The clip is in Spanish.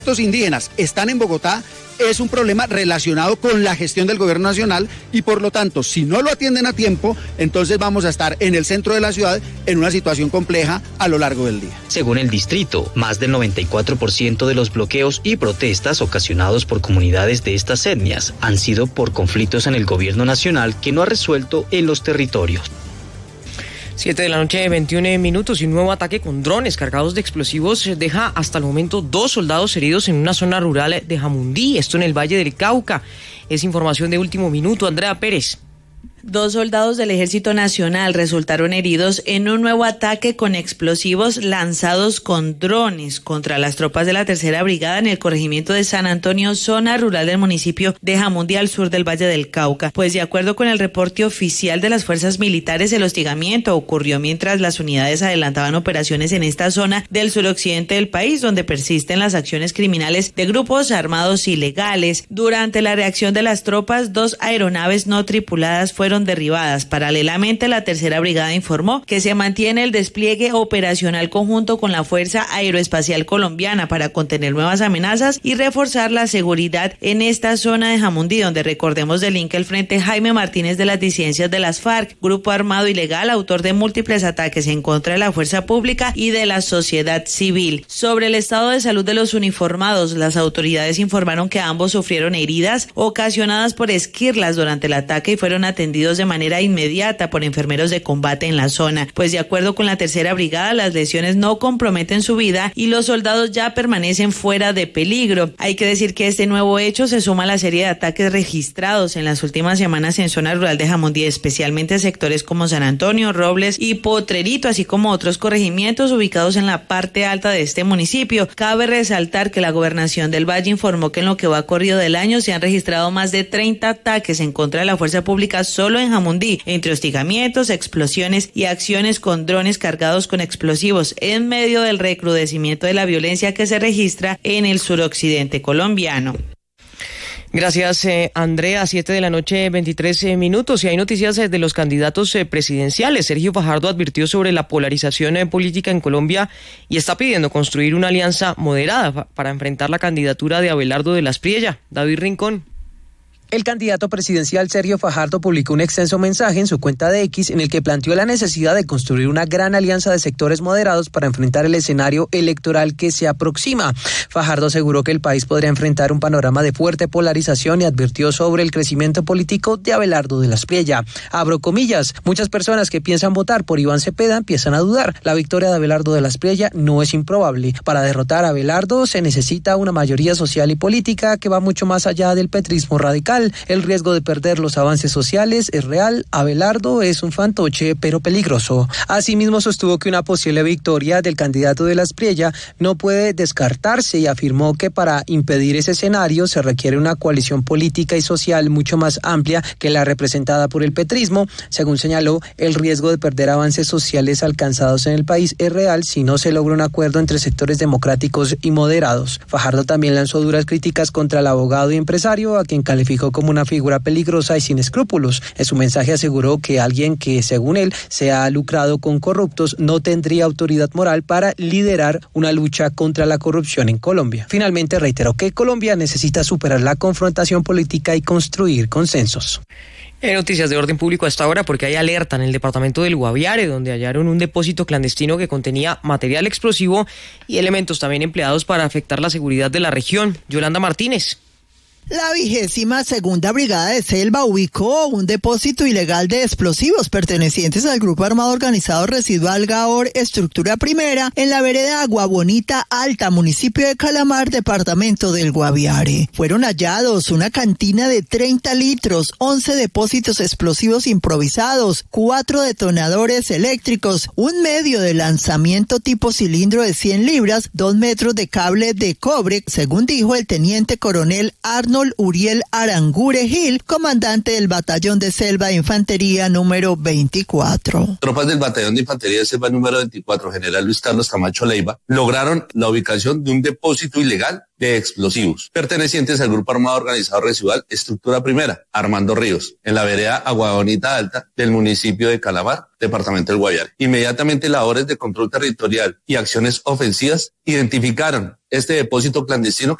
indígenas están en Bogotá es un problema relacionado con la gestión del gobierno nacional y por lo tanto, si no lo atienden a tiempo, entonces vamos a estar en el centro de la ciudad en una situación compleja a lo largo del día. Según el distrito, más del 94% de los bloqueos y protestas ocasionados por comunidades de estas etnias han sido por conflictos en el gobierno nacional que no ha resuelto en los territorios. 7:21 p.m. y un nuevo ataque con drones cargados de explosivos deja hasta el momento 2 soldados heridos en una zona rural de Jamundí, esto en el Valle del Cauca. Es información de último minuto. Andrea Pérez. 2 soldados del Ejército Nacional resultaron heridos en un nuevo ataque con explosivos lanzados con drones contra las tropas de la Tercera Brigada en el corregimiento de San Antonio, zona rural del municipio de Jamundí, al sur del Valle del Cauca. Pues de acuerdo con el reporte oficial de las fuerzas militares, el hostigamiento ocurrió mientras las unidades adelantaban operaciones en esta zona del suroccidente del país, donde persisten las acciones criminales de grupos armados ilegales. Durante la reacción de las tropas, 2 aeronaves no tripuladas fueron derribadas. Paralelamente, la Tercera Brigada informó que se mantiene el despliegue operacional conjunto con la Fuerza Aeroespacial Colombiana para contener nuevas amenazas y reforzar la seguridad en esta zona de Jamundí, donde, recordemos, delinque el Frente Jaime Martínez de las disidencias de las FARC, grupo armado ilegal autor de múltiples ataques en contra de la fuerza pública y de la sociedad civil. Sobre el estado de salud de los uniformados, las autoridades informaron que ambos sufrieron heridas ocasionadas por esquirlas durante el ataque y fueron atendidos de manera inmediata por enfermeros de combate en la zona. Pues de acuerdo con la Tercera Brigada, las lesiones no comprometen su vida y los soldados ya permanecen fuera de peligro. Hay que decir que este nuevo hecho se suma a la serie de ataques registrados en las últimas semanas en zona rural de Jamundí, especialmente sectores como San Antonio, Robles y Potrerito, así como otros corregimientos ubicados en la parte alta de este municipio. Cabe resaltar que la Gobernación del Valle informó que en lo que va corrido del año se han registrado más de 30 ataques en contra de la fuerza pública solo en Jamundí, entre hostigamientos, explosiones y acciones con drones cargados con explosivos, en medio del recrudecimiento de la violencia que se registra en el suroccidente colombiano. Gracias, Andrea. 7:23 p.m. Y hay noticias de los candidatos presidenciales. Sergio Fajardo advirtió sobre la polarización política en Colombia y está pidiendo construir una alianza moderada para enfrentar la candidatura de Abelardo de la Espriella. David Rincón. El candidato presidencial Sergio Fajardo publicó un extenso mensaje en su cuenta de X en el que planteó la necesidad de construir una gran alianza de sectores moderados para enfrentar el escenario electoral que se aproxima. Fajardo aseguró que el país podría enfrentar un panorama de fuerte polarización y advirtió sobre el crecimiento político de Abelardo de la Espriella. Abro comillas, muchas personas que piensan votar por Iván Cepeda empiezan a dudar. La victoria de Abelardo de la Espriella no es improbable. Para derrotar a Abelardo se necesita una mayoría social y política que va mucho más allá del petrismo radical. El riesgo de perder los avances sociales es real. Abelardo es un fantoche, pero peligroso. Asimismo, sostuvo que una posible victoria del candidato de la Espriella no puede descartarse y afirmó que para impedir ese escenario se requiere una coalición política y social mucho más amplia que la representada por el petrismo. Según señaló, el riesgo de perder avances sociales alcanzados en el país es real si no se logra un acuerdo entre sectores democráticos y moderados. Fajardo también lanzó duras críticas contra el abogado y empresario, a quien calificó como una figura peligrosa y sin escrúpulos. En su mensaje aseguró que alguien que, según él, se ha lucrado con corruptos no tendría autoridad moral para liderar una lucha contra la corrupción en Colombia. Finalmente reiteró que Colombia necesita superar la confrontación política y construir consensos. Noticias de orden público a esta hora porque hay alerta en el departamento del Guaviare, donde hallaron un depósito clandestino que contenía material explosivo y elementos también empleados para afectar la seguridad de la región. Yolanda Martínez. La 22ª Brigada de Selva ubicó un depósito ilegal de explosivos pertenecientes al Grupo Armado Organizado Residual Gaor, estructura primera, en la vereda Agua Bonita Alta, municipio de Calamar, departamento del Guaviare. Fueron hallados una cantina de 30 litros, 11 depósitos explosivos improvisados, 4 detonadores eléctricos, un medio de lanzamiento tipo cilindro de 100 libras, 2 metros de cable de cobre, según dijo el teniente coronel Arnold Arnold Uriel Arangure Gil, comandante del Batallón de Selva de Infantería número 24. Tropas del Batallón de Infantería de Selva número 24, General Luis Carlos Camacho Leiva, lograron la ubicación de un depósito ilegal de explosivos pertenecientes al Grupo Armado Organizado Residual Estructura Primera, Armando Ríos, en la vereda Agua Bonita Alta del municipio de Calamar, departamento del Guaviare. Inmediatamente labores de control territorial y acciones ofensivas identificaron este depósito clandestino